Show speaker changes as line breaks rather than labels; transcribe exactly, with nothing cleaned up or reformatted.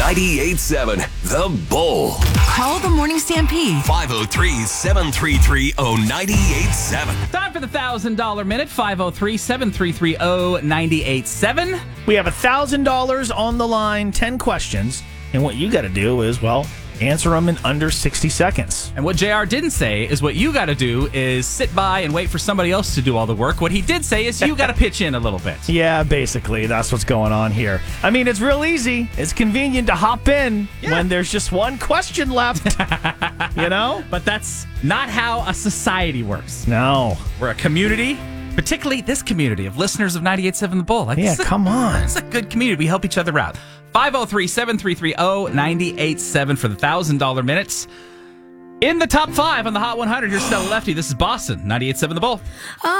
ninety-eight seven The Bull.
Call the Morning Stampede.
five oh three, seven three three, oh nine eight seven.
Time for the one thousand dollars Minute, five oh three, seven three three, oh nine eight seven.
We have one thousand dollars on the line, ten questions, and what you got to do is, well, answer them in under sixty seconds.
And what J R didn't say is what you got to do is sit by and wait for somebody else to do all the work. What he did say is you got to pitch in a little bit.
Yeah, basically, that's what's going on here. I mean, it's real easy. It's convenient to hop in
Yeah.
when there's just one question left, you know?
But that's not how a society works.
No.
We're a community, particularly this community of listeners of ninety-eight seven The Bull. Like,
Yeah,
this is a-
come on.
It's a good community. We help each other out. five oh three, seven three three, oh nine eight seven for the one thousand dollars Minutes. In the top five on the Hot one hundred, here's Stella Lefty. This is Boston, ninety-eight seven The Bull.